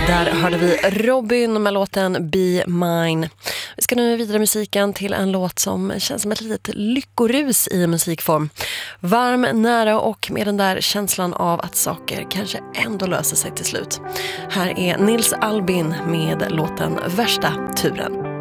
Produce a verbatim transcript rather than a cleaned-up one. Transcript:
Där hörde vi Robin med låten Be Mine. Vi ska nu vidare musiken till en låt som känns som ett litet lyckorus i musikform. Varm, nära och med den där känslan av att saker kanske ändå löser sig till slut. Här är Nils Albin med låten Värsta turen.